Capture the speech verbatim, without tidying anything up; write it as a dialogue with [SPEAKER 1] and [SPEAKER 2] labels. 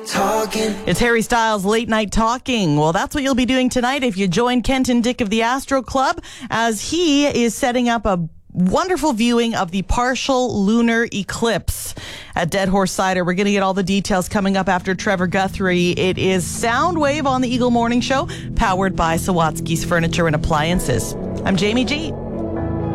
[SPEAKER 1] talking.
[SPEAKER 2] It's Harry Styles' Late Night Talking. Well, that's what you'll be doing tonight if you join Kenton Dick of the Astro Club, as he is setting up a wonderful viewing of the partial lunar eclipse at Dead Horse Cider. We're going to get all the details coming up after Trevor Guthrie. It is Soundwave on the Eagle Morning Show, powered by Sawatsky's Furniture and Appliances. I'm Jamie G.